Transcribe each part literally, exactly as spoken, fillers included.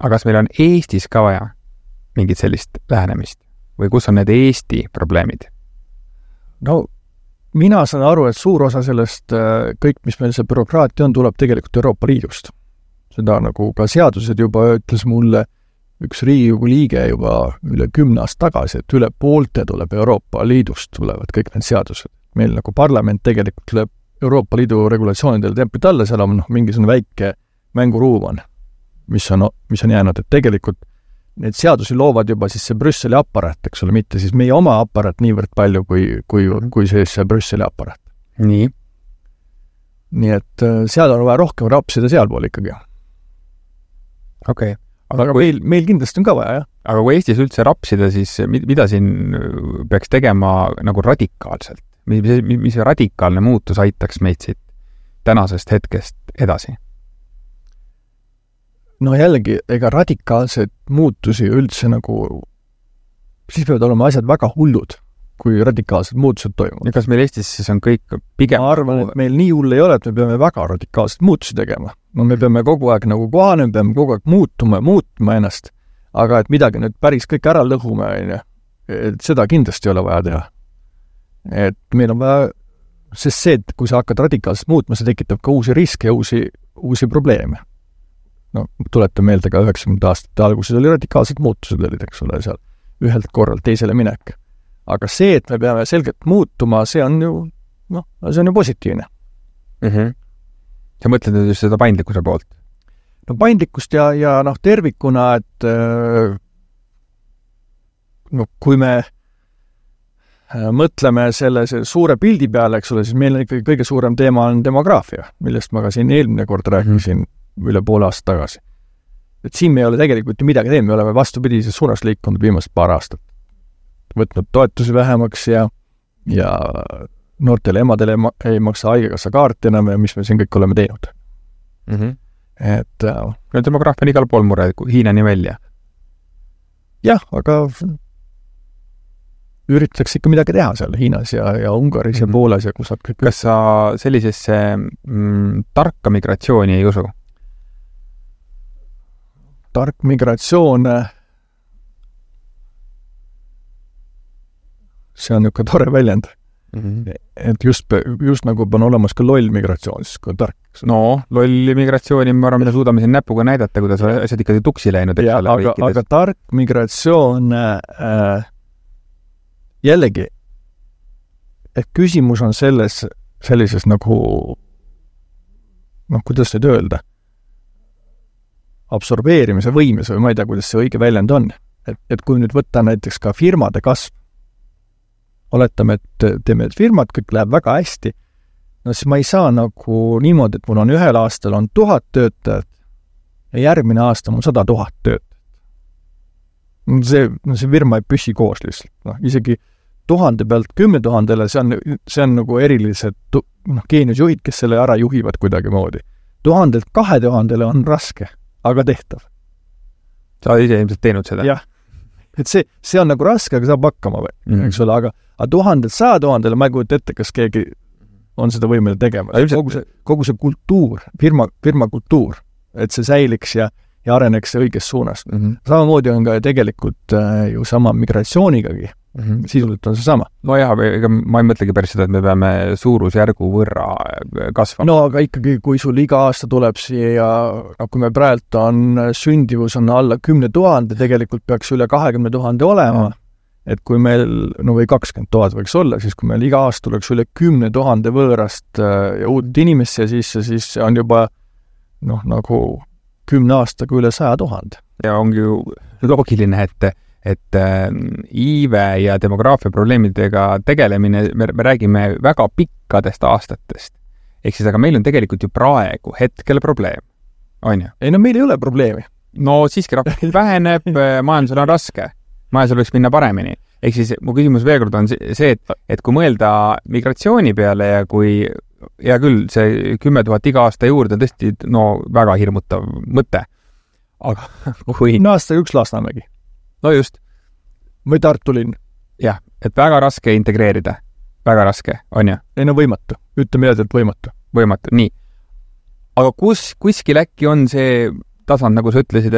aga kas meil on Eestis ka vaja mingit sellist lähenemist? Või kus on need Eesti probleemid? No mina saan aru, et suur osa sellest kõik, mis meil see bürokraatia on, tuleb tegelikult Euroopa Liidust. Seda nagu ka seadused juba ütles mulle üks Riigikogu liige juba üle kümne aasta tagasi, et üle poolte tuleb Euroopa Liidust tulevad kõik need seadused. Meil nagu parlament tegelikult tuleb Euroopa Liidu regulatsioonidele templit alla, seal on noh, mingisugune väike mänguruum on, mis on, mis on jäänud, et tegelikult need seadusi loovad juba siis see Brüsseli aparaat, eks ole, mitte siis meie oma aparaat niivõrd palju, kui, kui, kui see, see Brüsseli aparaat. Nii. Nii et seal on vaja rohkem rapsida sealpool ikkagi. Okei. Okay. Aga, aga kui, meil, meil kindlasti on ka vaja, jah. Aga kui Eestis üldse rapsida, siis mida siin peaks tegema nagu radikaalselt? Mis, mis, mis radikaalne muutus aitaks meid siit tänasest hetkest edasi? No jällegi, ega radikaalseid muutusi üldse nagu, siis peavad olema asjad väga hullud, kui radikaalsed muutused toimuvad. Ja kas meil Eestis siis on kõik pigem... Ma arvan, et meil nii hull ei ole, et me peame väga radikaalseid muutusi tegema. No me peame kogu aeg nagu kohane, me peame kogu aeg muutuma ja muutuma ennast, aga et midagi nüüd päris kõik ära lõhume, et seda kindlasti ei ole vaja teha. Et meil on vaja, sest see, et kui sa hakkad radikaalselt muutma, see tekitab ka uusi riske ja uusi, uusi probleeme. No, tuletan meelde ka üheksakümnendate aastate alguses oli radikaalsed muutused olid, eks ole, seal ühelt korral teisele minek. Aga see, et me peame selgelt muutuma, see on ju, noh, see on ju positiivne. Mm-hmm. Sa mõtled nüüd just seda paindlikkuse poolt? No paindlikkust ja, ja noh, tervikuna, et no, kui me mõtleme selle, selle suure pildi peale, eks ole, siis meil ikkagi kõige suurem teema on demograafia, millest ma ka siin eelmine kord rääkisin mm-hmm. üle poole aasta tagasi. Et siin me ei ole tegelikult ju midagi teinud, me oleme vastupidises suunas liikunud viimased paar aastat. Võtnud toetusi vähemaks ja, ja noortele emadele ei maksa haigekassa kaarti enam ja mis me siin kõik oleme teinud. Mm-hmm. Et no, demograafia on igal pool mure, Hiinani välja. Jah, aga üritatakse ikka midagi teha seal Hiinas ja, ja Ungaris mm-hmm. ja Poolas ja kus kõik... Kas sa sellisesse mm, tarka migratsiooni ei usu? Tark migratsioon, see on niisugune tore väljend. Mm-hmm. Et just, just nagu on olemas ka loll migratsioon, siis kui on tark. No, loll migratsiooni, ma arvan, mida suudame siin näpuga näidata, kuidas asjad ikkagi tuksi läinud. Ja, aga, aga tark migratsioon äh, jällegi, et küsimus on selles, sellises nagu, noh, kuidas nüüd öelda, absorbeerimise võimes või ma ei tea, kuidas see õige väljend on. Et, et kui nüüd võtta näiteks ka firmade kasv, oletame, et teeme et firmad, kõik läheb väga hästi, no siis ma ei saa nagu niimoodi, et mul on ühel aastal on tuhat töötajat ja järgmine aasta on sada tuhat töötajat. See, no see firma ei püsi koos lihtsalt. No, isegi tuhande pealt kümne tuhandele, see on, see on nagu erilised noh, geeniusjuhid, kes selle ära juhivad kuidagi moodi. Tuhandelt kahe tuhandele on raske, aga tehtav. Sa oled ise ilmselt teinud seda? Jah. Et see, see on nagu raske, aga saab hakkama või, mm-hmm. eks ole, aga, aga tuhandelt saja tuhandele ma ei kujuta ette, kas keegi on seda võimeline tegema. Ilmselt... Kogu, see, kogu see kultuur, firma, firma kultuur, et see säiliks ja, ja areneks õiges suunas. Mm-hmm. Samamoodi on ka tegelikult äh, ju sama migratsioonigagi. Mm-hmm. Sisuliselt on see sama. No jah, ega ma ei mõtlegi päris seda, et me peame suurusjärgu võrra kasvama. No aga ikkagi, kui sul iga aasta tuleb siia, kui me praegu on sündivus on alla kümne tuhande, tegelikult peaks üle kahekümne tuhande olema, et kui meil, no või kakskümmend tuhat võiks olla, siis kui meil iga aasta tuleks üle kümne tuhande võõrast ja uut inimesse sisse, siis see on juba noh, nagu kümne aastaga üle saja tuhande. Ja ongi ju loogiline, et et äh, iive ja demograafia probleemidega tegelemine, me, me räägime väga pikkadest aastatest. Ehk siis, aga meil on tegelikult ju praegu hetkel probleem. On ju? Ei, no meil ei ole probleemi. No siiski rahvuslik väheneb, majandusel on raske. Majandusel võiks minna paremini. Ehk siis mu küsimus veel kord on see, et, et kui mõelda migratsiooni peale ja kui, ja küll see kümme tuhat iga aasta juurde on tõesti no, väga hirmutav mõte. Aga kui... No aasta üks Lasnamägi. No just. Või Tartu linn. Jah, et väga raske integreerida. Väga raske, on ju? Ei, no võimatu. Ütleme jälle, et võimatu. Võimatu, nii. Aga kus, kuskil äkki on see tasand, nagu sa ütlesid, et,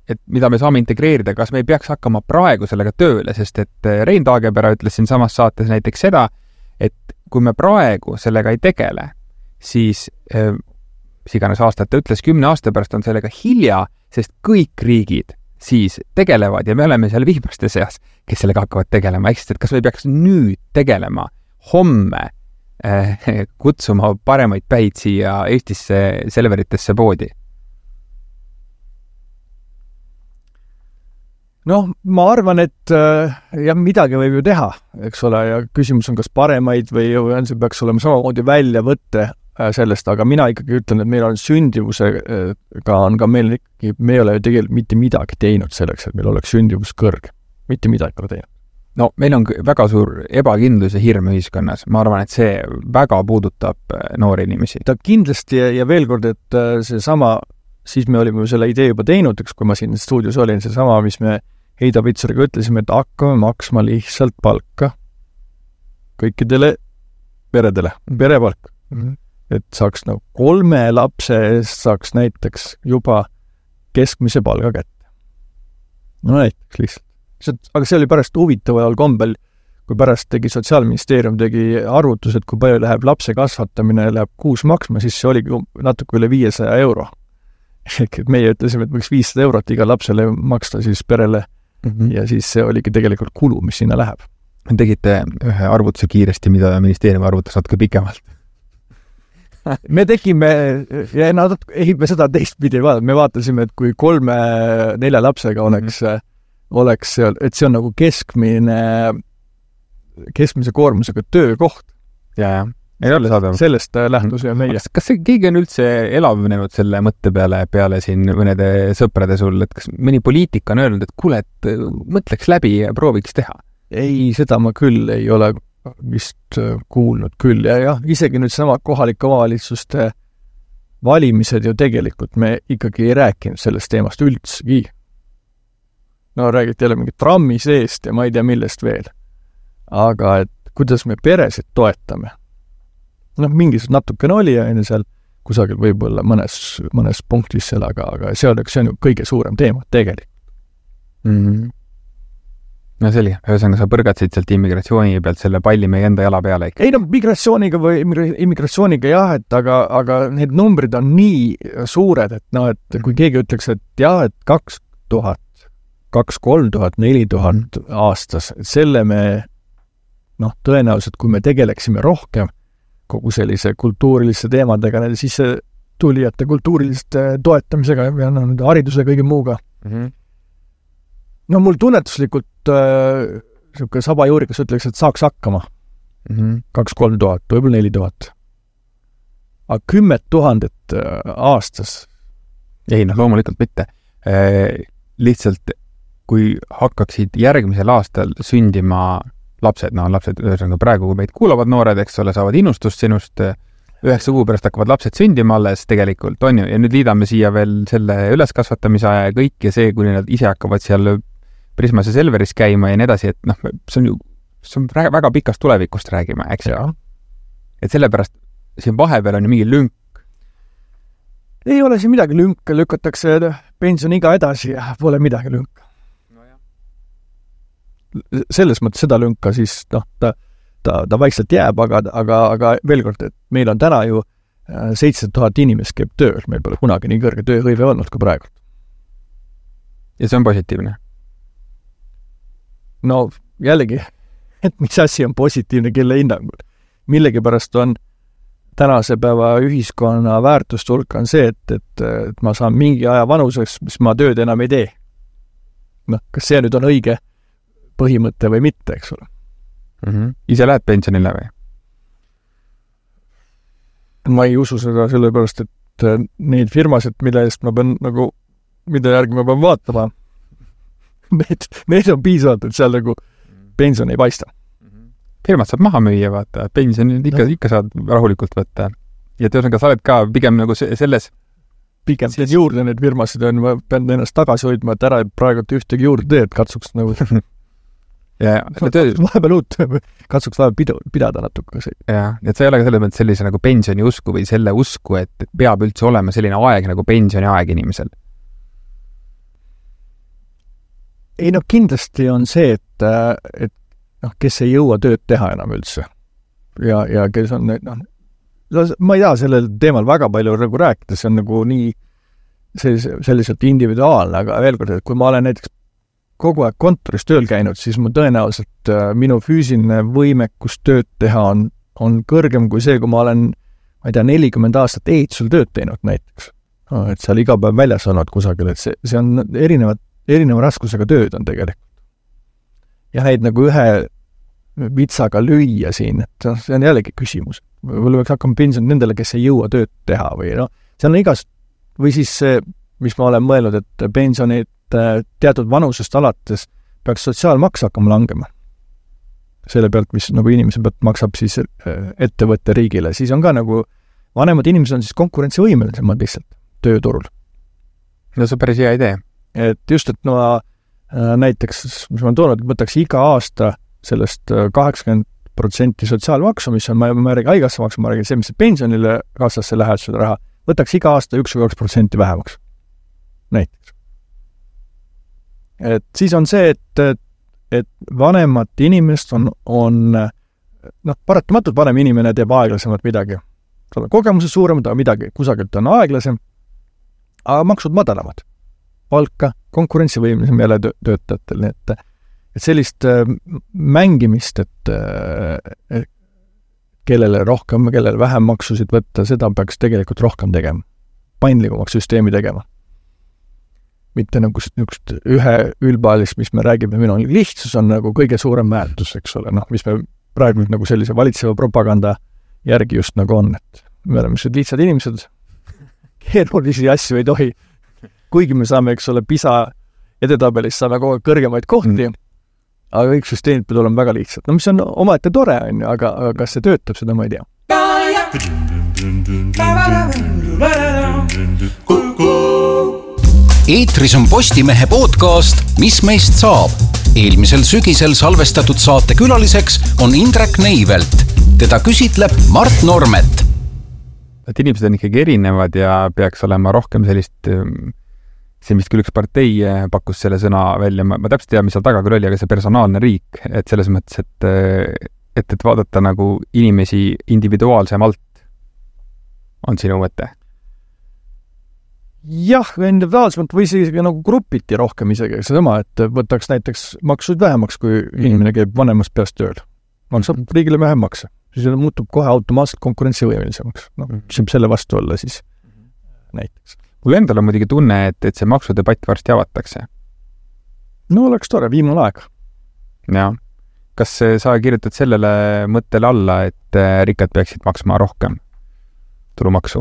et mida me saame integreerida, kas me ei peaks hakkama praegu sellega tööle, sest et Rein Taagepera ütles siin samas saates näiteks seda, et kui me praegu sellega ei tegele, siis äh, iganes aastat ta ütles, kümne aasta pärast on sellega hilja, sest kõik riigid siis tegelevad ja me oleme seal viimaste seas, kes sellega hakkavad tegelema. Ehk siis, et kas me peaks nüüd tegelema homme äh, kutsuma paremaid päid siia Eestisse Selveritesse poodi? Noh, ma arvan, et äh, jah, midagi võib ju teha, eks ole, ja küsimus on kas paremaid või on see peaks olema samamoodi väljavõtte äh, sellest, aga mina ikkagi ütlen, et meil on sündivusega on ka meil ikkagi, me ei ole ju tegelikult mitte midagi teinud selleks, et meil oleks sündivus kõrge. Mitte midagi ole teinud. No meil on väga suur ebakindlus ja hirm ühiskonnas. Ma arvan, et see väga puudutab noori inimesi. Ta kindlasti ja veel kord, et see sama, siis me olime selle idee juba teinud, eks kui ma siin stuudios olin, see sama, mis me Heida Pitsariga ütlesime, et hakkame maksma lihtsalt palka kõikidele peredele, perepalk. Mm-hmm. Et saaks nagu kolme lapse eest saaks näiteks juba keskmise palga kätte. No näiteks lihtsalt. Aga see oli pärast huvitaval kombel, kui pärast tegi Sotsiaalministeerium tegi arvutused, kui palju läheb lapse kasvatamine, läheb kuus maksma, siis see oli natuke üle viiesaja euro. Ehk et meie ütlesime, et võiks viissada eurot iga lapsele maksta siis perele mm-hmm. ja siis see oligi tegelikult kulu, mis sinna läheb. Tegite ühe arvutuse kiiresti, mida ministeerium arvutas natuke pikemalt. me tegime, ja nad, ei, me seda teistpidi vaatame, me vaatasime, et kui kolme, nelja lapsega oleks, mm-hmm. oleks, et see on nagu keskmine, keskmise koormusega töökoht. Ja, ja. Ei ole saada. Sellest lähtus ja meie. Kas see keegi on üldse elavnenud selle mõtte peale, peale siin mõnede sõprade sul, et kas mõni poliitik on öelnud, et kuule, et mõtleks läbi ja prooviks teha? Ei, seda ma küll ei ole vist kuulnud küll. Ja jah, isegi nüüd sama kohalike omavalitsuste valimised ju tegelikult me ikkagi ei rääkinud sellest teemast üldsegi. No räägiti jälle mingi trammi seest ja ma ei tea millest veel. Aga et kuidas me peresid toetame? Noh, mingis natukene oli ja enne seal kusagil võib-olla mõnes, mõnes punktis seal, aga, aga see on, see on ju kõige suurem teema tegelikult. Mm-hmm. No selge, ühesõnaga sa põrgatsid sealt immigratsiooni pealt selle palli meie enda jala peale ikka. Ei no, migratsiooniga või immigratsiooniga jah, et aga, aga need numbrid on nii suured, et no, et kui keegi ütleks, et jah, et kaks tuhat, kaks, kolm tuhat, neli tuhat aastas, et selle me noh, tõenäoliselt, kui me tegeleksime rohkem kogu sellise kultuuriliste teemadega, siis tulijate kultuuriliste toetamisega ja no, hariduse kõige muuga. Mm-hmm. No mul tunnetuslikult äh, siuke sabajuurikas ütleks, et saaks hakkama. Mm-hmm. Kaks-kolm tuhat, võib-olla neli tuhat. Aga kümmet tuhandet äh, aastas. Ei, noh, loomulikult mitte. Äh, lihtsalt, kui hakkaksid järgmisel aastal sündima lapsed, no lapsed, ühesõnaga praegu, kui meid kuulavad noored, eks ole, saavad innustust sinust, üheksa kuu pärast hakkavad lapsed sündima alles tegelikult, on ju, ja nüüd liidame siia veel selle üleskasvatamise aja ja kõik ja see, kui nad ise hakkavad seal Prismas ja Selveris käima ja nii edasi, et noh, see on ju, see on väga pikast tulevikust räägime, eks ju. Et sellepärast siin vahepeal on ju mingi lünk. Ei ole siin midagi lünka, lükatakse pensioniga edasi ja pole midagi lünka. Selles mõttes seda lünka siis noh, ta, ta, ta vaikselt jääb, aga, aga, aga veel kord, et meil on täna ju seitse tuhat inimest käib tööl, meil pole kunagi nii kõrge tööhõive olnud kui praegu. Ja see on positiivne? No jällegi, et mis asi on positiivne, kelle hinnangul. Millegi pärast on tänase päeva ühiskonna väärtuste hulk on see, et, et, et ma saan mingi aja vanuseks, mis ma tööd enam ei tee. Noh, kas see nüüd on õige põhimõte või mitte, eks ole. Mm-hmm. Ise lähed pensionile või? Ma ei usu seda sellepärast, et neid firmasid, mille eest ma pean nagu, mida järgi ma pean vaatama, need, need on piisavalt, et seal nagu pension ei paista. Firmad saab maha müüa, vaata, pensioni ikka, no. ikka saad rahulikult võtta. Ja tõusega sa oled ka pigem nagu selles pigem teen juurde need firmasid on, ma pean ennast tagasi hoidma, et ära praegult ühtegi juurde tee, et katsuks nagu ja, töö... vahepeal uut, katsuks vahepeal pidu, pidada natuke. Ja, et sa ei ole ka selles mõttes sellise nagu pensioni usku või selle usku, et peab üldse olema selline aeg nagu pensioni aeg inimesel? ei no kindlasti on see, et, et noh, kes ei jõua tööd teha enam üldse. Ja, ja kes on, noh, ma ei taha sellel teemal väga palju nagu rääkida, see on nagu nii sellise, selliselt individuaalne, aga veel kord, et kui ma olen näiteks kogu aeg kontoris tööl käinud, siis mu tõenäoliselt minu füüsiline võimekus tööd teha on, on kõrgem kui see, kui ma olen, ma ei tea, nelikümmend aastat ehitusel tööd teinud näiteks. No, et seal iga päev väljas olnud kusagil, et see, see on erinevad, erineva raskusega tööd on tegelikult. Ja neid nagu ühe vitsaga lüüa siin, et see on jällegi küsimus. Võib-olla võiks hakkama pension nendele, kes ei jõua tööd teha või no, see on igas, või siis see, mis ma olen mõelnud, et pensionid teatud vanusest alates peaks sotsiaalmaks hakkama langema. Selle pealt, mis nagu inimese pealt maksab siis ettevõtte riigile, siis on ka nagu vanemad inimesed on siis konkurentsivõimelisemad lihtsalt tööturul. No see on päris hea idee. Et just, et no näiteks, mis ma olen toonud, et võtaks iga aasta sellest kaheksakümmend protsenti sotsiaalmaksu, mis on, ma ei räägi haigassa maksu, ma räägin see, mis pensionile kassasse läheb seda raha, võtaks iga aasta üks või kaks protsenti vähemaks. Näiteks. Et siis on see, et, et, et vanemat inimest on, on noh, paratamatult vanem inimene teeb aeglasemalt midagi. Tal on kogemused suuremad, aga midagi kusagilt on aeglasem, aga maksud madalamad. Palka, konkurentsivõimlisem jälle töötajatel. Et, et sellist mängimist, et, et kellele rohkem, kellele vähem maksusid võtta, seda peaks tegelikult rohkem tegema. Paindlikumaks süsteemi tegema. Mitte nagu niisugust ühe ülbalist, mis me räägime, minu lihtsus on nagu kõige suurem väärtus, eks ole, noh, mis me praegu nagu sellise valitseva propaganda järgi just nagu on, et me oleme lihtsad inimesed, keerulisi asju ei tohi, kuigi me saame, eks ole, PISA edetabelis saame kogu kõrgemaid kohti, mm. aga kõik süsteemid peavad olema väga lihtsad. No mis on omaette tore, on ju, aga, aga kas see töötab, seda ma ei tea. Eetris on Postimehe podcast Mis meist saab? Eelmisel sügisel salvestatud saate külaliseks on Indrek Neivelt. Teda küsitleb Mart Normet. Et inimesed on ikkagi erinevad ja peaks olema rohkem sellist, see vist küll üks partei pakkus selle sõna välja, ma, ma täpselt tea, mis seal taga küll oli, aga see personaalne riik, et selles mõttes, et, et, et vaadata nagu inimesi individuaalsemalt on sinu mõte. Jah, individuaalselt või siis nagu grupiti rohkem isegi sedama, et võtaks näiteks maksud vähemaks, kui inimene käib vanemast peast tööl. Maksab riigile vähem makse. Siis muutub kohe automaatselt konkurentsivõimelisemaks. No, mis võib selle vastu olla siis näiteks. Mul endal on muidugi tunne, et, et see maksudebatt varsti avatakse. No oleks tore, viimane aeg. Ja. Kas sa kirjutad sellele mõttele alla, et rikkad peaksid maksma rohkem tulumaksu?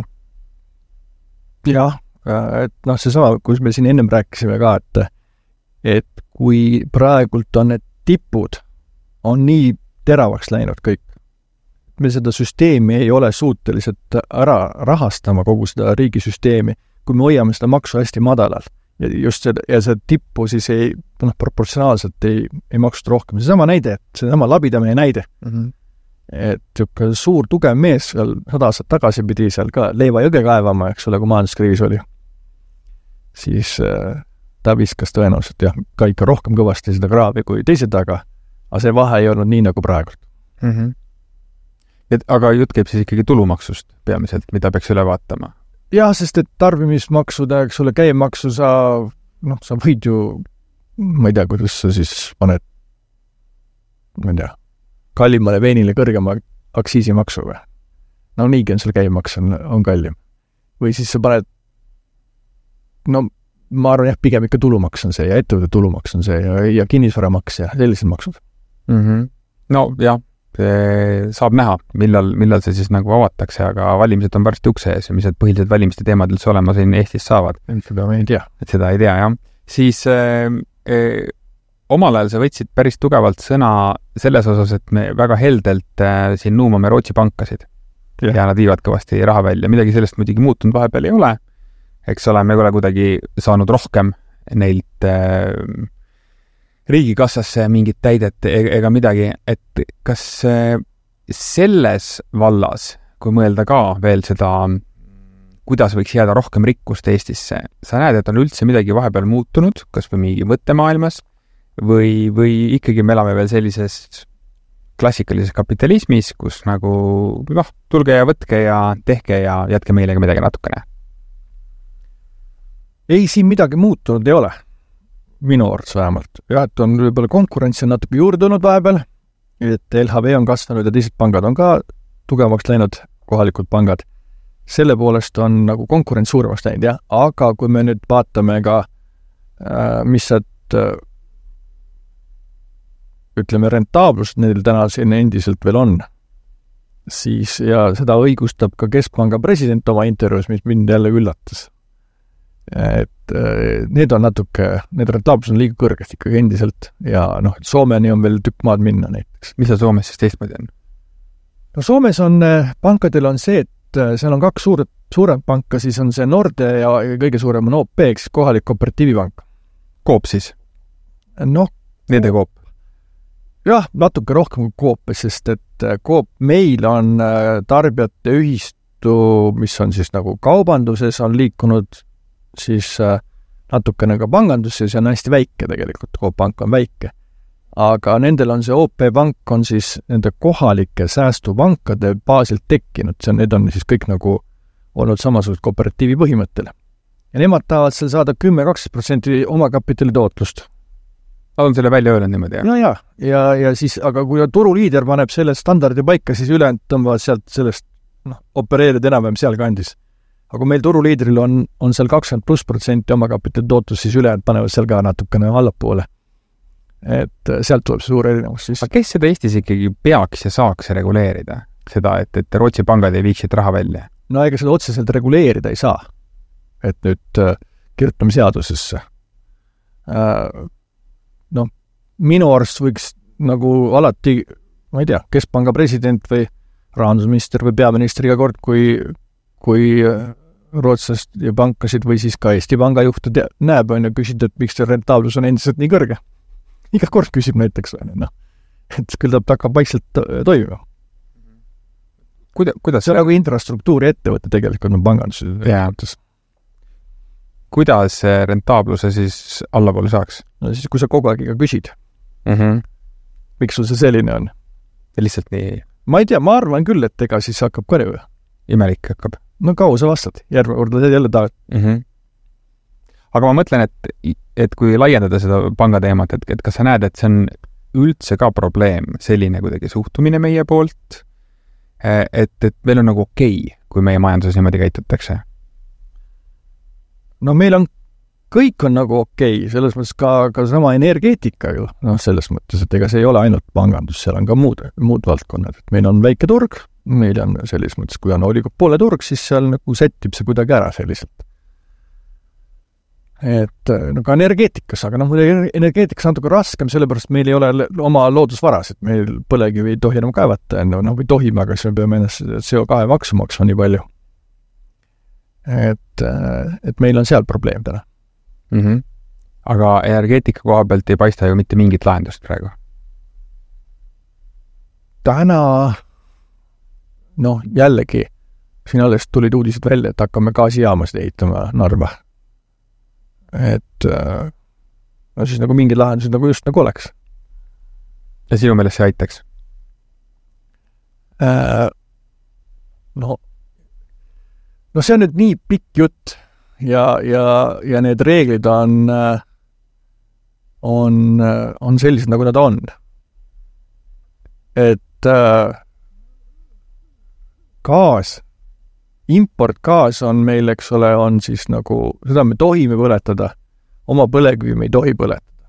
Jah. Et noh, see sama, kus me siin ennem rääkisime ka, et, et kui praegult on need tipud, on nii teravaks läinud kõik. Me seda süsteemi ei ole suuteliselt ära rahastama kogu seda riigisüsteemi, kui me hoiame seda maksu hästi madalal. Ja just see, ja see tippu siis ei, noh, proportsionaalselt ei, ei maksuta rohkem. See sama näide, see sama labidamine näide. Mm-hmm. Et tükka suur tugev mees seal sada aastat tagasi pidi seal ka leiva jõge kaevama, eks ole, kui majanduskriis oli. Siis äh, ta viskas tõenäoliselt jah, ka ikka rohkem kõvasti seda kraavi kui teised, aga, aga see vahe ei olnud nii nagu praegult. Mm-hmm. Et, aga jutt käib siis ikkagi tulumaksust peamiselt, mida peaks üle vaatama? Jah, sest et tarbimismaksuda, eks ole, käibemaksu sa, noh, sa võid ju, ma ei tea, kuidas sa siis paned, ma ei tea, kallimale veenile kõrgema aktsiisimaksu või? No niigi on seal käibemaks on, on kallim. Või siis sa paned no ma arvan jah, pigem ikka tulumaks on see ja ettevõtte tulumaks on see ja, ja kinnisvaramaks ja sellised maksud. Mm-hmm. No jah, saab näha, millal, millal see siis nagu avatakse, aga valimised on varsti ukse ees ja mis need põhilised valimiste teemad üldse olema siin Eestis saavad. Seda me ei tea. Et seda ei tea, jah. Siis äh, äh, omal ajal sa võtsid päris tugevalt sõna selles osas, et me väga heldelt äh, siin nuumame Rootsi pankasid ja. ja nad viivad kõvasti raha välja. Midagi sellest muidugi muutunud vahepeal ei ole. Eks ole, me ei ole kuidagi saanud rohkem neilt äh, riigikassasse mingit täidet ega midagi, et kas äh, selles vallas, kui mõelda ka veel seda, kuidas võiks jääda rohkem rikkust Eestisse, sa näed, et on üldse midagi vahepeal muutunud, kas või mingi mõttemaailmas, või, või ikkagi me elame veel sellises klassikalises kapitalismis, kus nagu noh, tulge ja võtke ja tehke ja jätke meile ka midagi natukene? Ei, siin midagi muutunud ei ole. Minu arvates vähemalt. Jah, et on võib-olla konkurents on natuke juurde tulnud vahepeal, et L H V on kasvanud ja teised pangad on ka tugevamaks läinud, kohalikud pangad. Selle poolest on nagu konkurents suuremaks läinud, jah. Aga kui me nüüd vaatame ka, mis et ütleme, rentaablust neil täna siin endiselt veel on, siis ja seda õigustab ka Keskpanga president oma intervjuus, mis mind jälle üllatas. Et need on natuke, need rentaablus on liiga kõrged ikkagi endiselt ja noh, Soomeni on veel tükk maad minna näiteks. Mis see Soomes siis teistmoodi on? No Soomes on, pankadel on see, et seal on kaks suuret, suurem panka, siis on see Norde ja kõige suurem on O P, eks kohalik kooperatiivipank. Coop siis? Noh, Nende Coop? Jah, natuke rohkem kui Coop, sest et Coop meil on tarbijate ühistu, mis on siis nagu kaubanduses, on liikunud siis natukene ka pangandusse, see on hästi väike tegelikult, Coop pank on väike. Aga nendel on see O P pank on siis nende kohalike säästupankade baasilt tekkinud, see on, need on siis kõik nagu olnud samasugused kooperatiivi põhimõttele. Ja nemad tahavad seal saada kümme kuni kaksteist protsenti oma kapitali tootlust. On selle välja öelnud niimoodi, jah? No ja, ja, ja siis, aga kui turuliider paneb selle standardi paika, siis ülejäänud tõmbavad sealt sellest, noh, opereerid enam-vähem seal kandis. Aga kui meil turuliidril on, on seal kakskümmend pluss protsenti oma kapitali tootlust, siis ülejäänud panevad seal ka natukene allapoole. Et sealt tuleb see suur erinevus siis. Aga kes seda Eestis ikkagi peaks ja saaks reguleerida? Seda, et, et Rootsi pangad ei viiksid raha välja? No ega seda otseselt reguleerida ei saa. Et nüüd äh, kirjutame seadusesse. Äh, noh, minu arust võiks nagu alati, ma ei tea, Keskpanga president või rahandusminister või peaminister iga kord, kui, kui Rootsast ja pankasid või siis ka Eesti panga juhtu te- näeb, on ju küsida, et miks see rentaablus on endiselt nii kõrge. Iga kord küsib näiteks, no. Et küll ta hakkab vaikselt to- toimima. Kuida, kuidas see on nagu infrastruktuuri ettevõte tegelikult on pangandus. Kuidas rentaabluse siis allapoole saaks? No siis, kui sa kogu aeg ikka küsid. Mm-hmm. Miks sul see selline on? Ja lihtsalt nii... Ma ei tea, ma arvan küll, et ega siis hakkab karju. Imelik hakkab. No kaua sa vastad? Järgmine kord jälle tahad. Mm-hmm. Aga ma mõtlen, et, et kui laiendada seda pangateemat, et, et kas sa näed, et see on üldse ka probleem, selline kuidagi suhtumine meie poolt, et, et meil on nagu okei, kui meie majanduses niimoodi käitutakse? No meil on, kõik on nagu okei, selles mõttes ka, ka sama energeetika ju, noh selles mõttes, et ega see ei ole ainult pangandus, seal on ka muud, muud valdkonnad, et meil on väike turg, meil on selles mõttes, kui on oligopoole turg, siis seal nagu settib see kuidagi ära selliselt. Et no ka energeetikas, aga noh, energeetikas on natuke raskem, sellepärast meil ei ole oma loodusvaras, et meil põlekivi ei tohi enam kaevata, noh või tohime, aga siis me peame ennast C O kahe maksu maksma nii palju. Et, et meil on seal probleem täna. Mm-hmm. Aga energeetika koha pealt ei paista ju mitte mingit lahendust praegu? Täna, noh jällegi, siin alles tulid uudised välja, et hakkame gaasijaamasid ehitama Narva. Et no siis nagu mingid lahendused nagu just nagu oleks. Ja sinu meelest see aitaks? Äh, no, no see on nüüd nii pikk jutt ja, ja, ja need reeglid on, on, on sellised, nagu nad on. Et äh, gaas, importgaas on meil, eks ole, on siis nagu, seda me tohime põletada, oma põlekivi me ei tohi põletada.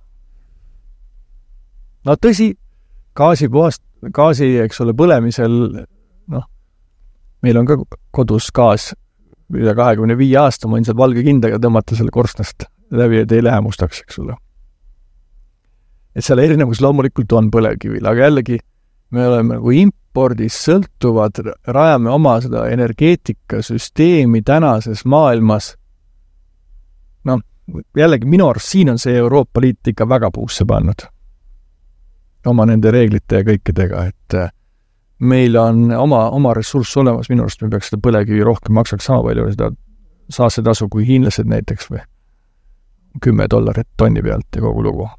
No tõsi, gaasi puhast, gaasi, eks ole, põlemisel, noh, meil on ka kodus gaas üle kahekümne viie aasta, ma võin seal valge kindaga tõmmata selle korstnast läbi, et ei lähe mustaks, eks ole. Et seal erinevus loomulikult on põlevkivil, aga jällegi me oleme nagu impordis sõltuvad, rajame oma seda energeetikasüsteemi tänases maailmas. No, jällegi minu arust siin on see Euroopa Liit ikka väga puusse pannud. Oma nende reeglite ja kõikidega, et meil on oma, oma ressurss olemas, minu arust me peaks seda põlekivi rohkem maksaks sama palju seda saastetasu kui hiinlased näiteks või kümme dollarit tonni pealt ja kogu lugu.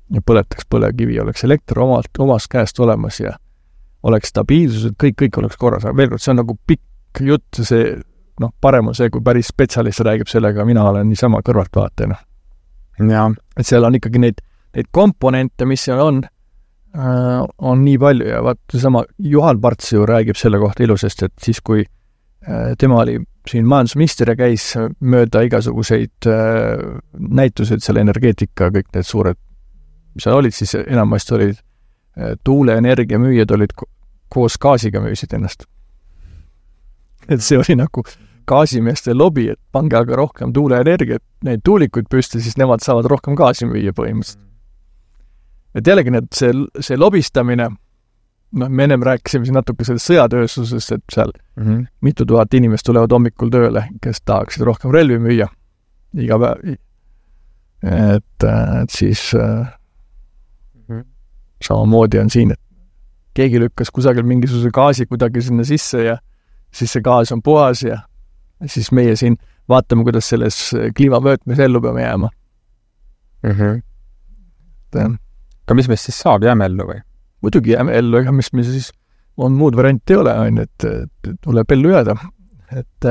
ja põletaks põlevkivi, oleks elekter omalt, omast käest olemas ja oleks stabiilsus, et kõik, kõik oleks korras. Aga veel kord, see on nagu pikk jutt, see, noh, parem on see, kui päris spetsialist räägib sellega, mina olen niisama kõrvaltvaatajana. Ja. Et seal on ikkagi neid, neid komponente, mis seal on, äh, on nii palju ja vaat seesama Juhan Parts ju räägib selle kohta ilusasti, et siis, kui äh, tema oli siin majandusminister ja käis mööda igasuguseid äh, näituseid selle energeetika, kõik need suured, mis seal olid, siis enamasti olid äh, tuuleenergia müüjad olid ko- koos gaasiga müüsid ennast. Et see oli nagu gaasimeeste lobi, et pange aga rohkem tuuleenergiat, neid tuulikuid püsti, siis nemad saavad rohkem gaasi müüa põhimõtteliselt. Et jällegi need, see, see lobistamine, noh, me ennem rääkisime siin natuke sellest sõjatööstusest, et seal mm -hmm. mitu tuhat inimest tulevad hommikul tööle, kes tahaksid rohkem relvi müüa iga päev. Et, et siis mm -hmm. samamoodi on siin, et keegi lükkas kusagil mingisuguse gaasi kuidagi sinna sisse ja siis see gaas on puhas ja siis meie siin vaatame, kuidas selles kliimavöötmes ellu peame jääma. Mm -hmm. Aga mis meist siis saab, jääme ellu või? Muidugi jääme ellu, ega mis me siis on muud varianti ei ole, on, et, et tuleb ellu jääda. Et,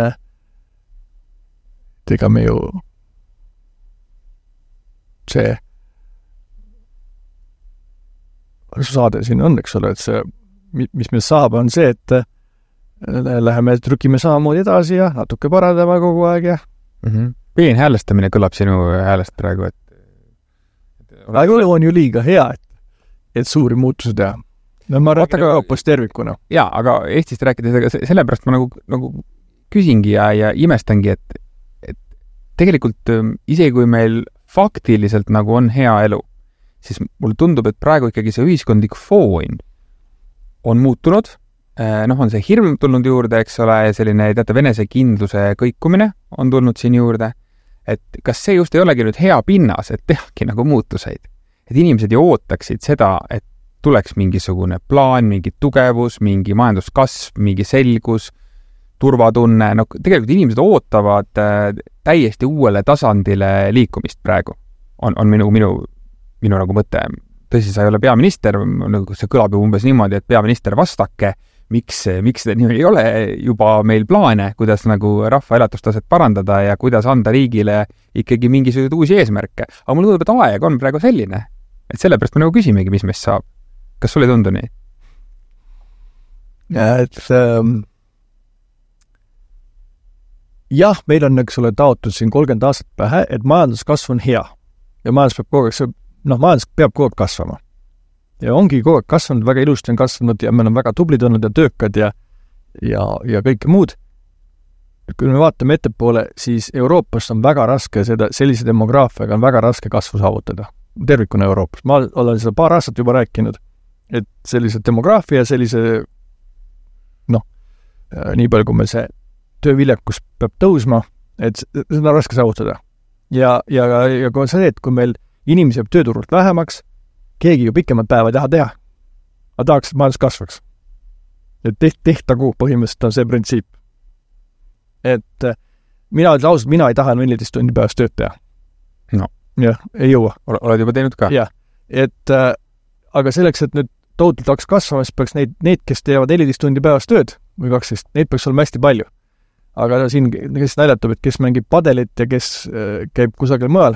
et ega me ju see saade siin on, eks ole, et see, mis meil saab, on see, et läheme trükime samamoodi edasi ja natuke parandame kogu aeg ja mm -hmm. Peenhäälestamine kõlab sinu häälest praegu, et aga on ju liiga hea, et, et suuri muutusi teha. No ma räägin Euroopas tervikuna. Jaa, aga Eestist rääkides, aga sellepärast ma nagu, nagu küsingi ja, ja imestangi, et, et tegelikult isegi kui meil faktiliselt nagu on hea elu, siis mulle tundub, et praegu ikkagi see ühiskondlik foon on muutunud. Noh, on see hirm tulnud juurde, eks ole, selline teate venesekindluse kõikumine on tulnud siin juurde, et kas see just ei olegi nüüd hea pinnas, et tehagi nagu muutuseid, et inimesed ju ootaksid seda, et tuleks mingisugune plaan, mingi tugevus, mingi majanduskasv, mingi selgus, turvatunne, no tegelikult inimesed ootavad täiesti uuele tasandile liikumist praegu, on, on minu, minu, minu nagu mõte. Tõsi, sa ei ole peaminister, nagu see kõlab ju umbes niimoodi, et peaminister vastake, miks, miks seda nii ei ole juba meil plaane, kuidas nagu rahva elatustaset parandada ja kuidas anda riigile ikkagi mingisuguseid uusi eesmärke. Aga mulle tundub, et aeg on praegu selline, et sellepärast me nagu küsimegi, mis meist saab. Kas sulle ei tundu nii? Et ähm, jah, meil on, eks ole, taotud siin kolmkümmend aastat pähe, et majanduskasv on hea ja majandus peab kogu aeg, noh, majandus peab kogu aeg kasvama. Ja ongi kogu aeg kasvanud, väga ilusti on kasvanud ja me oleme väga tublid olnud ja töökad ja, ja, ja kõike muud. Kui me vaatame ettepoole, siis Euroopas on väga raske seda, sellise demograafiaga on väga raske kasvu saavutada. Tervikuna Euroopas. Ma olen seda paar aastat juba rääkinud, et sellise demograafia, sellise, noh, nii palju, kui meil see tööviljakus peab tõusma, et seda on raske saavutada. Ja, ja, ja kui on see, et kui meil inimesi jääb tööturult vähemaks, keegi ju pikemad päeva ei taha teha. Aga tahaks, et majandus kasvaks. Et teht, tehtagu põhimõtteliselt on see printsiip. Et mina ütlen ausalt, mina ei taha neliteist tundi päevas tööd teha. No. Jah, ei jõua. Oled juba teinud ka? Jah, et äh, aga selleks, et nüüd tootult hakkas kasvama, siis peaks neid, neid, kes teevad neliteist tundi päevas tööd või kaksteist, neid peaks olema hästi palju. Aga siin, kes naljatab, et kes mängib padelit ja kes äh, käib kusagil mõel,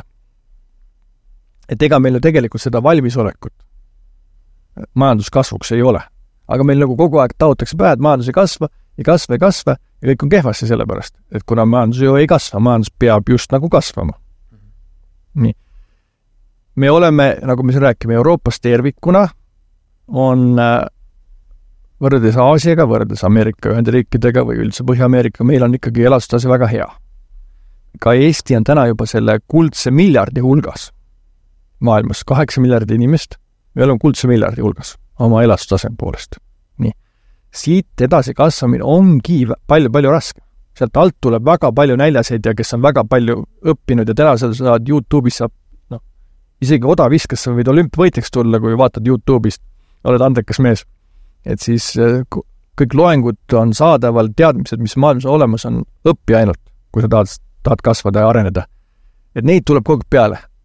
et ega meil ju tegelikult seda valmisolekut majanduskasvuks ei ole. Aga meil nagu kogu aeg taotakse pähe, et majandus ei kasva, ei kasva, ei kasva ja kõik on kehvasti sellepärast, et kuna majandus ju ei kasva, majandus peab just nagu kasvama. Nii. Me oleme, nagu me siin rääkime, Euroopas tervikuna on võrreldes Aasiaga, võrreldes Ameerika Ühendriikidega või üldse Põhja-Ameerika, meil on ikkagi elastuse väga hea. Ka Eesti on täna juba selle kuldse miljardi hulgas maailmas, kaheksa miljardi inimest, me oleme kuldse miljardi hulgas oma elastustaseme poolest. Nii. Siit edasi kasvamine ongi palju-palju raske. Sealt alt tuleb väga palju näljaseid ja kes on väga palju õppinud ja täna seal saad YouTube'is saab, noh, isegi odaviskas sa võid olümpvõitjaks tulla, kui vaatad YouTube'ist, oled andekas mees. Et siis kõik loengud on saadaval, teadmised, mis maailmas olemas on, õppi ainult, kui sa tahad, tahad kasvada ja areneda. Et neid tuleb kogu peale.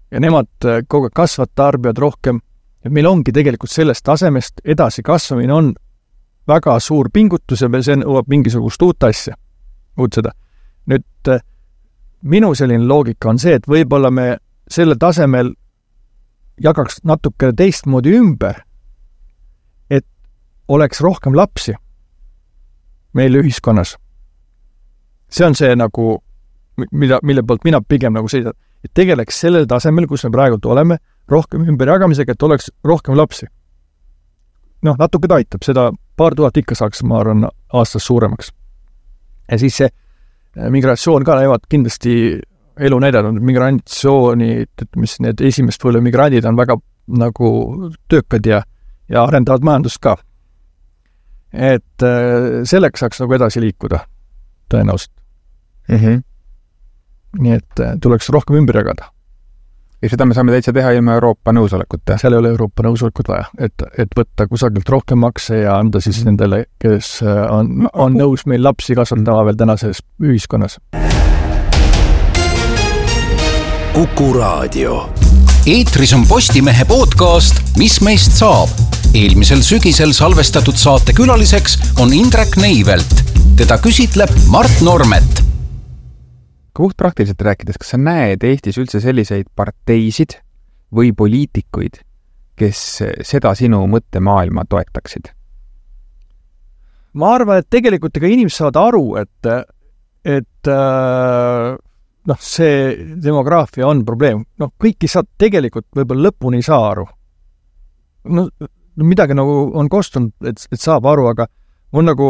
ja nemad kogu aeg kasvad, tarbijad rohkem, et meil ongi tegelikult sellest tasemest edasi kasvamine on väga suur pingutus ja see nõuab mingisugust uut asja, uut seda. Nüüd minu selline loogika on see, et võib-olla me selle tasemel jagaks natuke teistmoodi ümber, et oleks rohkem lapsi meil ühiskonnas. See on see nagu, mida, mille poolt mina pigem nagu seidan, et tegeleks sellel tasemel, kus me praegu oleme, rohkem ümberjagamisega, et oleks rohkem lapsi. Noh, natuke ta aitab, seda paar tuhat ikka saaks, ma arvan, aastas suuremaks. Ja siis see migratsioon ka näevad kindlasti elu näidanud, migratsiooni, mis need esimest põlve migrandid on väga nagu töökad ja, ja arendavad majandust ka. Et selleks saaks nagu edasi liikuda tõenäoliselt. Mm-hmm. Nii et tuleks rohkem ümber jagada. Ja seda me saame täitsa teha ilma Euroopa nõusolekut. Seal ei ole Euroopa nõusolekut vaja, et, et võtta kusagilt rohkem makse ja anda siis nendele, kes on, on nõus meil lapsi kasvatama veel tänases ühiskonnas. Kuku Raadio. Eetris on Postimehe podcast Mis meist saab? Eelmisel sügisel salvestatud saate külaliseks on Indrek Neivelt. Teda küsitleb Mart Normet. Puht praktiliselt rääkides, kas sa näed Eestis üldse selliseid parteisid või poliitikuid, kes seda sinu mõttemaailma toetaksid? Ma arvan, et tegelikult ega inimesed saavad aru, et, et noh, see demograafia on probleem. Noh, kõiki saad tegelikult võib-olla lõpuni ei saa aru. No, midagi nagu on kostunud, et, et saab aru, aga on nagu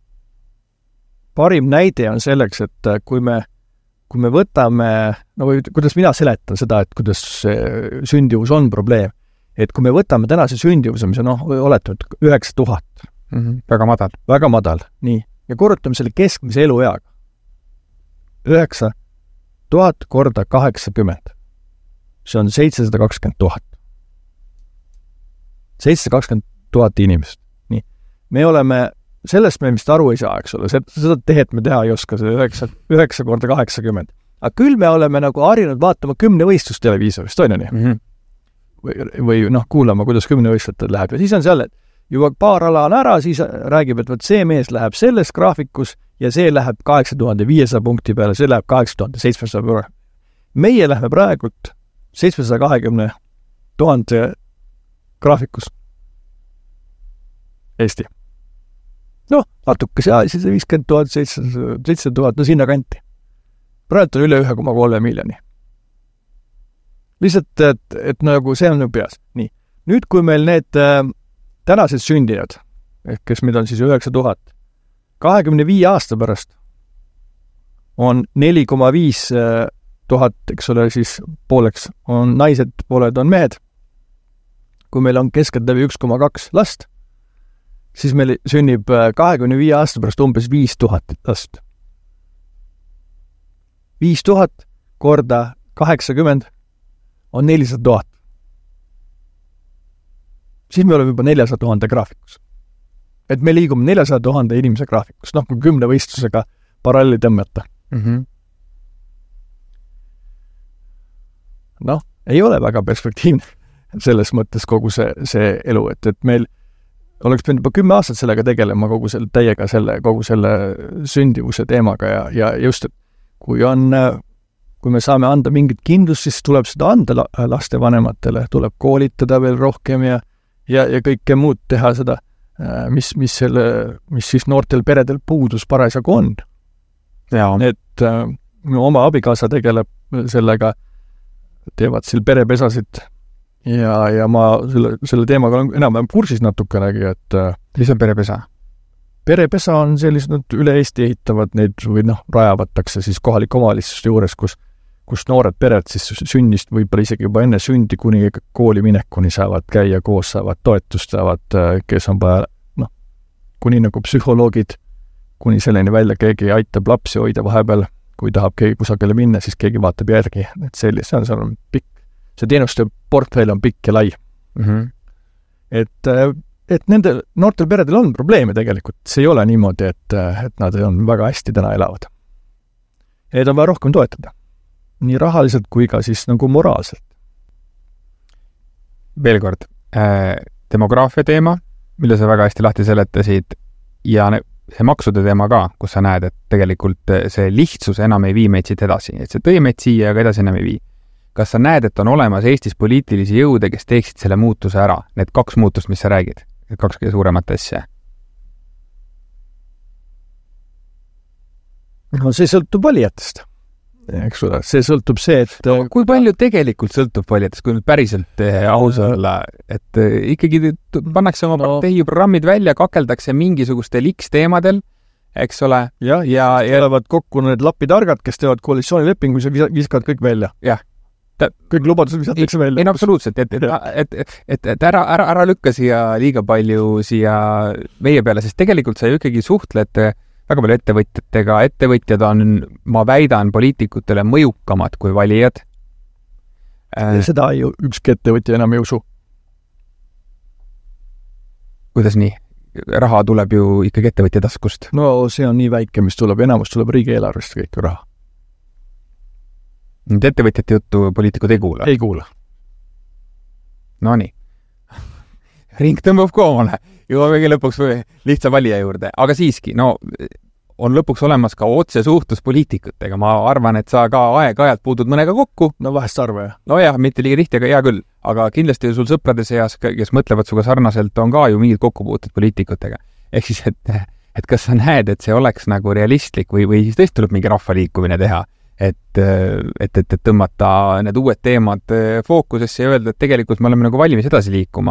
parim näide on selleks, et kui me kui me võtame, no või kuidas mina seletan seda, et kuidas sündivus on probleem, et kui me võtame tänase sündivuse, mis on, noh, oletanud üheksa tuhat. Mm-hmm. Väga madal. Väga madal, nii. Ja korrutame selle keskmise elueaga. üheksa tuhat korda kaheksakümmend. See on seitsesada kakskümmend tuhat. seitsesada kakskümmend tuhat inimest. Nii. Me oleme sellest me vist aru ei saa, eks ole. Seda tehet me teha ei oska, see üheksa korda kaheksakümmend. Aga küll me oleme nagu harinud vaatama kümnevõistlust televiisorist, on ju nii? Mm-hmm. Või, või noh, kuulama, kuidas kümnevõistlustel läheb. Ja siis on seal, et juba paar ala on ära, siis räägib, et võt see mees läheb selles graafikus ja see läheb kaheksa tuhat viissada punkti peale, see läheb kaheksa tuhat seitsesada peale. Meie läheme praegult seitsesada kakskümmend tuhande graafikus. Eesti. No, natuke see siis viiskümmend tuhat, seitsekümmend tuhat, no sinna kanti. Praegu on üle ühe koma kolme miljoni. Lihtsalt, et, et nagu see on peas. Nii. Nüüd, kui meil need äh, tänased sündinud, kes meil on siis üheksa tuhat, kahekümne viie aasta pärast on neli koma viis tuhat, eks ole, siis pooleks on naised, pooled on mehed. Kui meil on keskeltläbi üks koma kaks last, siis meil sünnib kahekümne viie aasta pärast umbes viis tuhat last. viis tuhat korda kaheksakümmend on nelisada tuhat. Siis me oleme juba neljasada tuhande graafikus. Et me liigume neljasada tuhande inimese graafikus, noh, kui kümne võistlusega paralleeli tõmmata. Mm-hmm. Noh, ei ole väga perspektiivne selles mõttes kogu see, see elu, et, et meil oleks pidanud juba kümme aastat sellega tegelema kogu selle täiega selle, kogu selle sündivuse teemaga ja, ja just, et kui on, kui me saame anda mingit kindlust, siis tuleb seda anda laste vanematele, tuleb koolitada veel rohkem ja, ja, ja kõike muud teha seda, mis, mis, selle, mis siis noortel peredel puudus parasjagu on. Ja. Et minu oma abikaasa tegeleb sellega, teevad seal perepesasid ja, ja ma selle, selle teemaga olen enam-vähem kursis natukenegi, et mis on perepesa? Perepesa on sellised, üle Eesti ehitavad neid või noh, rajavatakse siis kohalike omavalitsuste juures, kus, kus noored pered siis sünnist võib-olla isegi juba enne sündi kuni kooli minekuni saavad käia koos, saavad toetust, saavad, kes on vaja, noh, kuni nagu psühholoogid, kuni selleni välja keegi aitab lapsi hoida vahepeal, kui tahab keegi kusagile minna, siis keegi vaatab järgi, et sellist, see on, see on pikk. See teenuste portfell on pikk ja lai. Mm-hmm. Et, et nende noortel peredel on probleeme tegelikult. See ei ole niimoodi, et, et nad on väga hästi täna elavad. Need on vaja rohkem toetada. Nii rahaliselt kui ka siis nagu moraalselt. veel kord, demograafia teema, mille sa väga hästi lahti seletasid, ja see maksude teema ka, kus sa näed, et tegelikult see lihtsus enam ei vii meid siit edasi, et see tõi meid siia, aga edasi enam ei vii. Kas sa näed, et on olemas Eestis poliitilisi jõude, kes teeksid selle muutuse ära? Need kaks muutust, mis sa räägid, need kaks kõige suuremat asja. No see sõltub valijatest. Eks ole, see sõltub see, et no, kui palju tegelikult sõltub valijatest, kui nüüd päriselt aus olla, et ikkagi pannakse oma no. parteiprogrammid välja, kakeldakse mingisugustel X teemadel, eks ole. Ja, ja, ja tulevad kokku need lapitargad, kes teevad koalitsioonilepingu, ja viskavad kõik välja. Jah. Ta, kõik lubadused visatakse välja. Ei, no absoluutselt, et, et, et, et, et ära, ära, ära lükka siia liiga palju siia meie peale, sest tegelikult sa ju ikkagi suhtled väga palju ettevõtjatega, ettevõtjad on, ma väidan, poliitikutele mõjukamad kui valijad. Ja seda ei, ükski ettevõtja enam ei usu. Kuidas nii? Raha tuleb ju ikkagi ettevõtja taskust. No see on nii väike, mis tuleb, enamus tuleb riigieelarvest kõik raha. Nüüd ettevõtjate juttu poliitikud ei kuula? Ei kuula. No nii. Ring tõmbab koomale. Jõuamegi lõpuks lihtsa valija juurde. Aga siiski, no on lõpuks olemas ka otse suhtlus poliitikutega. Ma arvan, et sa ka aeg-ajalt puudud mõnega kokku. No vahest arva, jah. No jah, mitte liiga tihti, aga hea küll. Aga kindlasti sul sõprade seas, kes mõtlevad suga sarnaselt, on ka ju mingid kokkupuutud poliitikutega. Ehk siis, et, et kas sa näed, et see oleks nagu realistlik või, või siis tõesti tuleb mingi rahvaliikumine teha? Et, et, et, et tõmmata need uued teemad fookusesse ja öelda, et tegelikult me oleme nagu valmis edasi liikuma.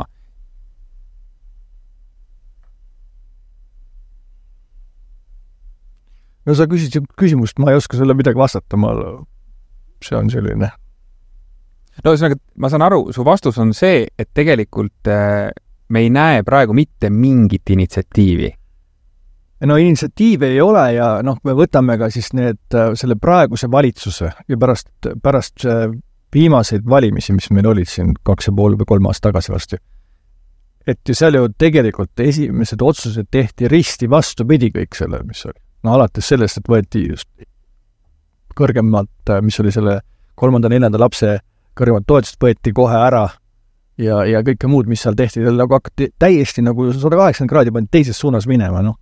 No sa küsisid küsimust, ma ei oska selle midagi vastata, ma, see on selline. No ühesõnaga, ma saan aru, su vastus on see, et tegelikult me ei näe praegu mitte mingit initsiatiivi. No initsiatiivi ei ole ja noh, me võtame ka siis need, selle praeguse valitsuse ja pärast, pärast viimaseid valimisi, mis meil olid siin kaks ja pool või kolm aasta tagasi vasti. Et ju seal ju tegelikult esimesed otsused tehti risti vastupidi kõik selle, mis oli. No alates sellest, et võeti just kõrgemalt, mis oli selle kolmanda, neljanda lapse kõrgemalt toetust, võeti kohe ära ja, ja kõike muud, mis seal tehti, nagu hakati täiesti nagu sada kaheksakümmend kraadi pandi teises suunas minema, noh.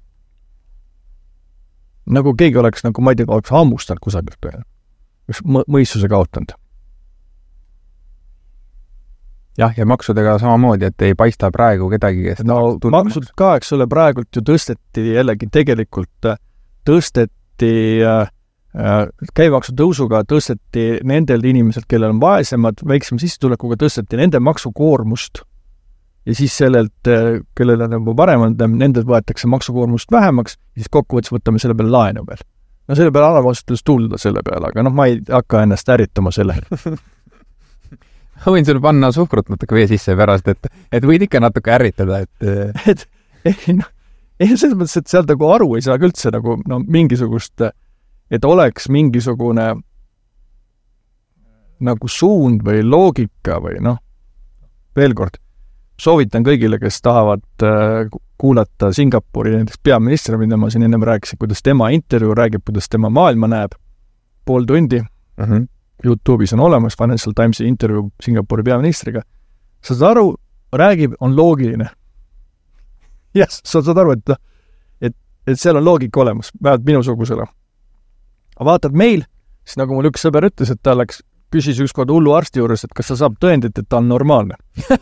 Nagu keegi oleks, nagu ma ei tea, oleks hammustanud kusagilt või mõistuse kaotanud. Jah, ja maksudega samamoodi, et ei paista praegu kedagi, kes no maksud ka, eks ole, praegult ju tõsteti jällegi tegelikult tõsteti äh, käibemaksu tõusuga tõsteti nendel inimesed, kellel on vaesemad, väiksema sissetulekuga tõsteti nende maksukoormust ja siis sellelt, kellel on nagu parem, nendel võetakse maksukoormust vähemaks ja siis kokkuvõttes võtame selle peale laenu veel. No selle peale annavastulus tulda selle peale, aga noh, ma ei hakka ennast ärritama selle. Ma võin sulle panna suhkrut natuke vee sisse pärast, et, et võid ikka natuke ärritada, et... et ei, no, ei selles mõttes, et sealt nagu aru ei saa üldse nagu no, mingisugust, et oleks mingisugune nagu suund või loogika või noh, veel kord, soovitan kõigile, kes tahavad äh, kuulata Singapuri näiteks peaministri, mida ma siin ennem rääkisin, kuidas tema intervjuu räägib, kuidas tema maailma näeb, pool tundi, uh-huh. YouTube'is on olemas Financial Timesi intervjuu Singapuri peaministriga. Sa saad aru, räägib, on loogiline. Yes, sa saad aru, et, et, et seal on loogika olemas, vähemalt minusugusele. Aga vaatad meil, siis nagu mul üks sõber ütles, et ta läks, küsis ükskord hullu arsti juures, et kas sa saab tõendit, et ta on normaalne.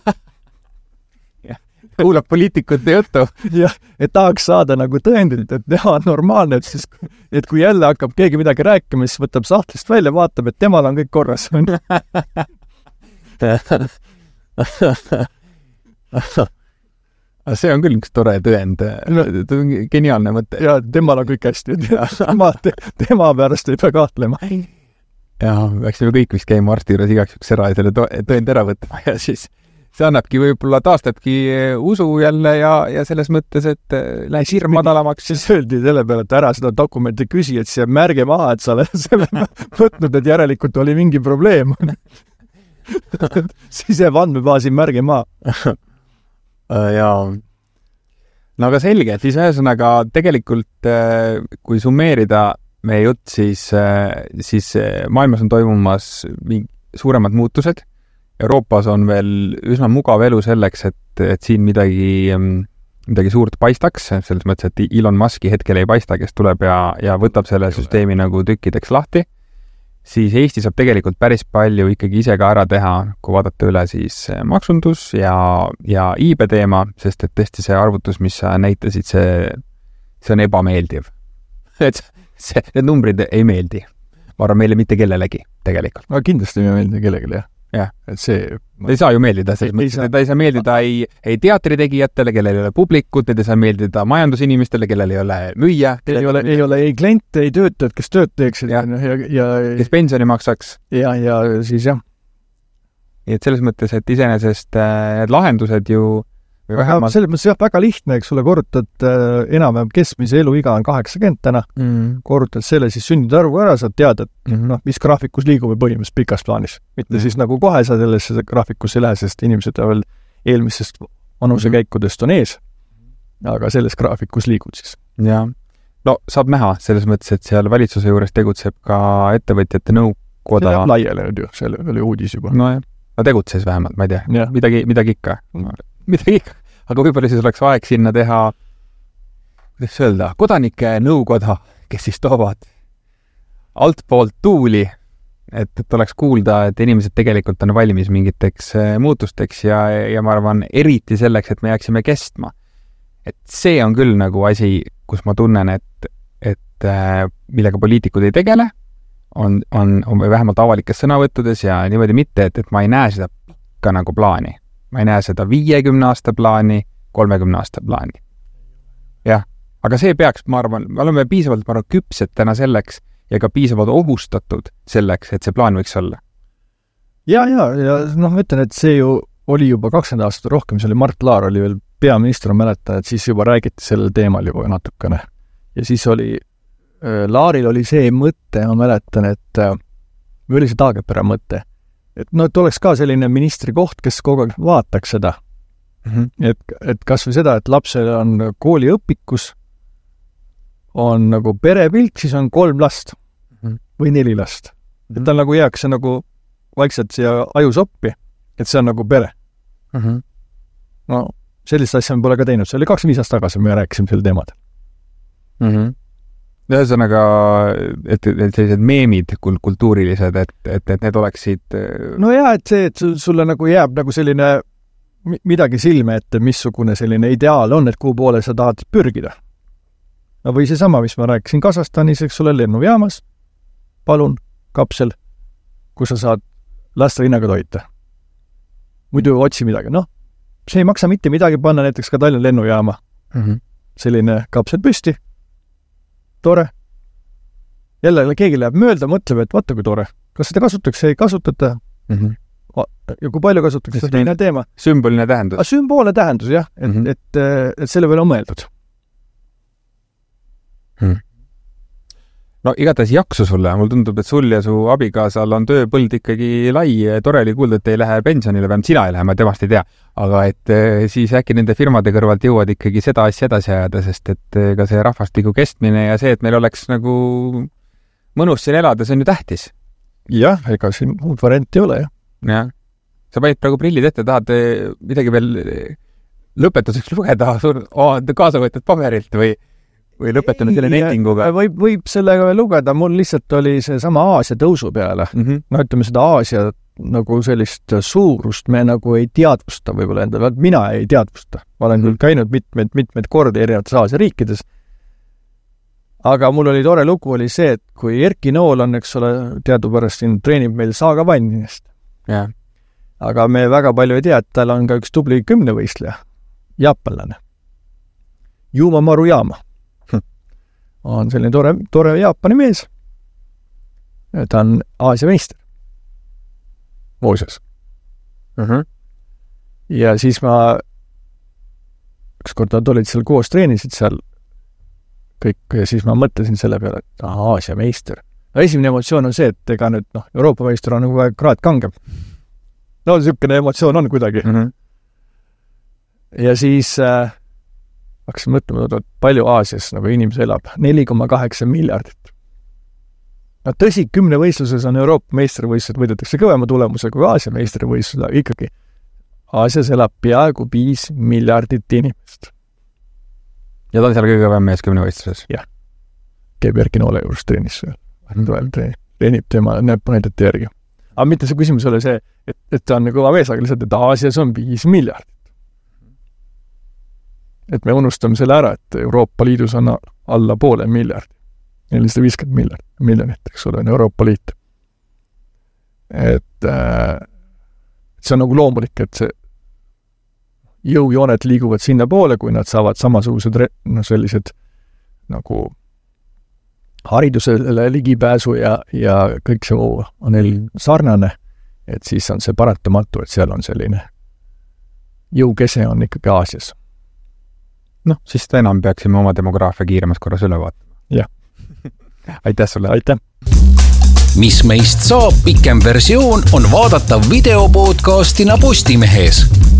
Kuulab poliitikute juttu. Jah, et tahaks saada nagu tõendit, et teha on normaalne, et, siis, et kui jälle hakkab keegi midagi rääkima, siis võtab sahtlist välja, vaatab, et temal on kõik korras. See on küll üks tore tõend. Geniaalne mõte. Ja temal on kõik hästi. Tema, tema pärast ei pea kahtlema. Ja, peaksime kõik vist käima arsti juures igaks üks ära ja selle tõend ära võtma ja siis see annabki võib-olla taastabki usu jälle ja, ja selles mõttes, et läheb hirm madalamaks. Siis öeldi selle peale, et ära seda dokumenti küsi, et see märge maha, et sa oled selle võtnud, et järelikult oli mingi probleem. Siis jääb andmebaasi märge maha. Jaa. No aga selge, et siis ühesõnaga tegelikult, kui summeerida meie jutt, siis, siis maailmas on toimumas suuremad muutused Euroopas on veel üsna mugav elu selleks, et, et siin midagi, midagi suurt paistaks, selles mõttes, et Elon Muski hetkel ei paista, kes tuleb ja, ja võtab selle süsteemi nagu tükkideks lahti, siis Eesti saab tegelikult päris palju ikkagi ise ka ära teha, kui vaadata üle siis maksundus ja, ja iibe teema, sest et tõesti see arvutus, mis sa näitasid, see, see on ebameeldiv. Et see, need numbrid ei meeldi. Ma arvan, meile mitte kellelegi tegelikult. No kindlasti ei meeldi kellelegi, jah. Ja. Et see... Ta ei saa ju meeldida, selles mõttes, et ta ei saa meeldida ei, ei teatritegijatele, kellel ei ole publikut, need ei saa meeldida majandusinimestele, kellel ei ole müüa. Ei ole, ei ole ei kliente, ei töötajad, kes tööd teeksid. Ja, ja, ja, kes pensioni maksaks. Ja, ja siis jah. Nii et selles mõttes, et iseenesest need lahendused ju või vähemalt... Selles mõttes jah, väga lihtne, eks sulle korrutad äh, enam keskmise eluiga on kaheksakümmend täna, mm. korrutad selle siis sündide arvu ära, saad teada, et mm -hmm. noh, mis graafikus liigub põhimõtteliselt pikas plaanis. Mitte mm. siis nagu kohe sa sellesse graafikusse ei lähe, sest inimesed veel eelmisest vanusekäikudest on ees, aga selles graafikus liigud siis. Ja, no saab näha selles mõttes, et seal valitsuse juures tegutseb ka ettevõtjate nõukoda. See läheb laiali nüüd ju, see oli uudis juba. No jah, no tegutses vähemalt, ma ei tea, ja. midagi, midagi ikka. midagi ikka, aga võib-olla siis oleks aeg sinna teha, kuidas öelda, kodanike nõukoda, kes siis toovad altpoolt tuuli, et, et oleks kuulda, et inimesed tegelikult on valmis mingiteks muutusteks ja, ja ma arvan, eriti selleks, et me jääksime kestma. Et see on küll nagu asi, kus ma tunnen, et, et millega poliitikud ei tegele, on, on, on vähemalt avalikes sõnavõttudes ja niimoodi mitte, et, et ma ei näe seda pikka nagu plaani. Ma ei näe seda viiekümne aasta plaani, kolmekümne aasta plaani. Jah, aga see peaks, ma arvan, me oleme piisavalt, ma arvan, küpsed täna selleks ja ka piisavalt ohustatud selleks, et see plaan võiks olla. Ja, ja, ja noh, ma ütlen, et see ju oli juba kakskümmend aastat rohkem, see oli Mart Laar oli veel peaminister, ma mäletan, et siis juba räägiti sellel teemal juba natukene. Ja siis oli, Laaril oli see mõte, ma mäletan, et või oli see Taagepera mõte, et no, et oleks ka selline ministri koht, kes kogu aeg vaataks seda. Mm-hmm. Et, et kas või seda, et lapsel on kooliõpikus, on nagu perepilt, siis on kolm last mm-hmm. või neli last. Mm-hmm. Et ta nagu jääks see nagu vaikselt siia ajusoppi, et see on nagu pere. Mm-hmm. No, sellist asja me pole ka teinud. See oli kakskümmend viis aastat tagasi, me rääkisime selle teemadel. Mm-hmm. Ühesõnaga, et, et sellised meemid kultuurilised, et, et, et need oleksid... No jaa, et see, et sulle nagu jääb nagu selline midagi silme ette, missugune selline ideaal on, et kuhu poole sa tahad pürgida. No või see sama, mis ma rääkisin Kasahstanis, eks sulle lennujaamas, palun, kapsel, kus sa saad lasta hinnaga toita. Muidu otsi midagi. No, see ei maksa mitte midagi panna näiteks ka Tallinna lennujaama. Mm-hmm. Selline kapsel püsti. Tore. Jälle keegi läheb möölda, mõtleb, et vaata kui tore. Kas seda kasutatakse, ei kasutata? Mm-hmm. Ja kui palju kasutatakse, see on teine teema. Sümboline tähendus. A, sümboolne tähendus, jah. Et, mm-hmm. et, et, et selle veel on mõeldud. Hmm. No igatahes jaksu sulle. Mul tundub, et sul ja su abikaasal on tööpõld ikkagi lai. Tore oli kuulda, et ei lähe pensionile, vähem sina ei lähe, ma temast ei tea. Aga et siis äkki nende firmade kõrvalt jõuad ikkagi seda asja edasi ajada, sest et ka see rahvastiku kestmine ja see, et meil oleks nagu mõnus siin elada, see on ju tähtis. Jah, ega siin muud varianti ei ole, jah. Jah. Sa panid praegu prillid ette, tahad midagi veel lõpetuseks lugeda kaasa võetud paberilt või või lõpetanud selle netinguga? Võib, võib sellega veel lugeda, mul lihtsalt oli see sama Aasia tõusu peale. Mm-hmm. No ütleme seda Aasia nagu sellist suurust me nagu ei teadvusta võib-olla endale, mina ei teadvusta. Ma olen mm-hmm. küll käinud mitmed, mitmed kordi erinevates Aasia riikides, aga mul oli tore lugu oli see, et kui Erki Nool on, eks ole, teadupärast siin treenib meil Saaga Vanninist. Yeah. Aga me väga palju ei tea, et tal on ka üks tubli kümnevõistleja, jaapanlane. Yuma Maruyama. On selline tore, tore Jaapani mees. Ta on Aasia meister. Muuseas. Uh-huh. Ja siis ma ükskord nad olid seal koos, treenisid seal kõik, ja siis ma mõtlesin selle peale, et ah, Aasia meister. No, esimene emotsioon on see, et ega nüüd, noh, Euroopa meister on nagu kraad kangem. No, niisugune emotsioon on kuidagi. Uh-huh. Ja siis... Äh, hakkasin mõtlema, et palju Aasias nagu inimese elab. neli koma kaheksa miljardit. no tõsi, kümnevõistluses on Euroopa meistrivõistlused, võidetakse kõvema tulemusega kui Aasia meistrivõistlused, aga ikkagi Aasias elab peaaegu viis miljardit inimest. Ja ta on seal kõige kõvem mees kümnevõistluses? Jah. Käib Erki Noole juures treenis seal. Treenib, treenib tema, näeb näidete järgi. Aga mitte see küsimus oli see, et, et ta on kõva mees, aga lihtsalt, et Aasias on viis miljardit. Et me unustame selle ära, et Euroopa Liidus on alla poole miljardi. nelisada viiskümmend miljard, miljonit, eks ole, on Euroopa Liit. Et äh, see on nagu loomulik, et see jõujoonet liiguvad sinna poole, kui nad saavad samasugused no sellised nagu haridusele ligipääsu ja, ja kõik see on neil sarnane, et siis on see paratamatu, et seal on selline jõukese on ikkagi Aasias. noh, siis enam peaksime oma demograafia kiiremas korras üle vaatama. Jah. Aitäh sulle! Aitäh! Mis meist saab pikem versioon on vaadata videopodcastina Postimehes.